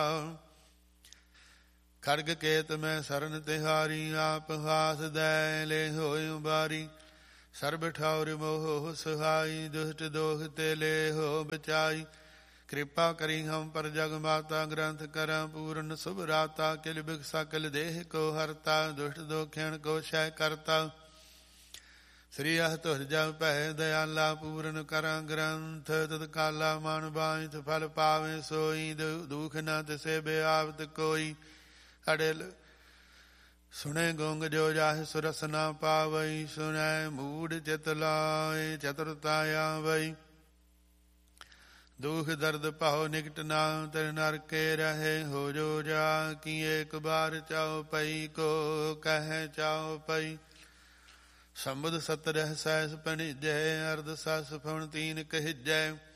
ਖੜਗ ਕੇਤ ਮੈਂ ਸਰਨ ਤਿਹਾਰੀ, ਆਪ ਹਾਸ ਦੈ ਲੈ ਹੋਇ ਉਬਾਰੀ। ਸਰਬ ਠੌਰ ਮੋਹ ਸੁਹਾਈ, ਦੁਸ਼ਟ ਦੋਖ ਤੇ ਲੈ ਹੋ ਬਚਾਈ। ਕਿਰਪਾ ਕਰੀ ਹਮ ਪਰ ਜਗ ਮਾਤਾ, ਗ੍ਰੰਥ ਕਰਾਂ ਪੂਰਨ ਸੁਭ ਰਾਤਾ। ਕਿਲ ਬਿਖ ਸਕਲ ਦੇਹ ਕੋ ਹਰਤਾ, ਦੁਸ਼ਟ ਦੋਖਿਣ ਕੋ ਸ਼ੈ ਕਰਤਾ। ਸ੍ਰੀ ਅਹ ਤੁਰ ਜਬ ਭੈ ਦਇਆਲਾ, ਪੂਰਨ ਕਰਾਂ ਗ੍ਰੰਥ ਤਤ ਕਾਲਾ। ਮਨ ਬਾਝਿ ਫਲ ਪਾਵੇ ਸੋਈ, ਦੁਖ ਨ ਤਿਸੈ ਬਿਆਵਤ ਕੋਈ। ਅੜਿਲ ਸੁਣੇ ਗੁੰਗ ਜੋ ਜਾਹਿ ਸੁਰਸ ਨਾ ਪਾਵਈ, ਸੁਣੈ ਮੂੜ ਚਿਤ ਲਾਏ ਚਤੁਰਤਾ ਆਵਈ। ਦੁਖ ਦਰਦ ਭਾਉ ਨਿਕਟ ਨਾ, ਤਰਿ ਨਰਕੇ ਰਹੇ ਹੋ ਜੋ ਜਾ। ਕੀ ਏਕ ਬਾਰ ਚਾਉ ਪਈ, ਕੋ ਕਹਿ ਚਾਉ ਪਈ। ਸੰਬੁਧ ਸਤ ਰਹਿ ਸੈਸ ਪਣੀਜੈ, ਅਰਧ ਸਸ ਫਉਣ ਤੀਨ ਕਹਿਜੈ।